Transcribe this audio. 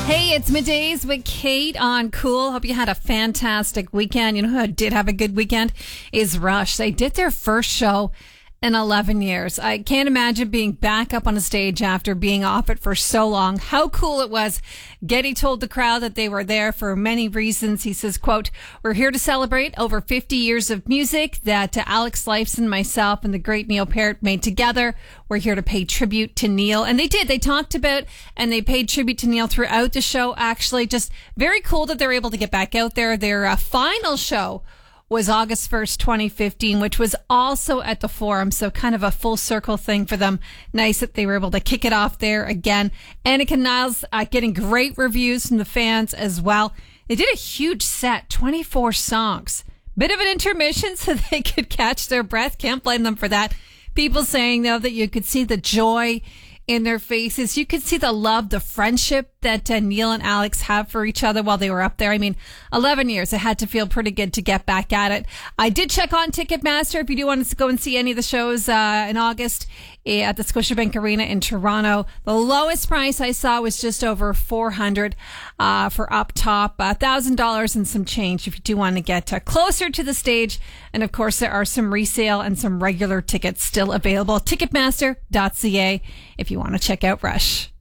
Hey, it's Middays with Kate on Cool. Hope you had a fantastic weekend. You know who did have a good weekend is Rush. They did their first show in 11 years. I can't imagine being back up on a stage after being off it for so long. How cool it was. Getty told the crowd that they were there for many reasons. He says, quote, "We're here to celebrate over 50 years of music that Alex Lifeson, myself, and the great Neil Peart made together. We're here to pay tribute to Neil." And they did. They talked about and they paid tribute to Neil throughout the show, actually. Just very cool that they're able to get back out there. Their final show was August 1st, 2015, which was also at the Forum. So kind of a full circle thing for them. Nice that they were able to kick it off there again. Annika Niles getting great reviews from the fans as well. They did a huge set, 24 songs. Bit of an intermission so they could catch their breath. Can't blame them for that. People saying, though, that you could see the joy in their faces. You could see the love, the friendship that Neil and Alex have for each other while they were up there. I mean, 11 years. It had to feel pretty good to get back at it. I did check on Ticketmaster if you do want to go and see any of the shows in August at the Scotiabank Arena in Toronto. The lowest price I saw was just over $400 for up top, $1,000 and some change if you do want to get closer to the stage. And of course, there are some resale and some regular tickets still available. Ticketmaster.ca if you want to check out Rush.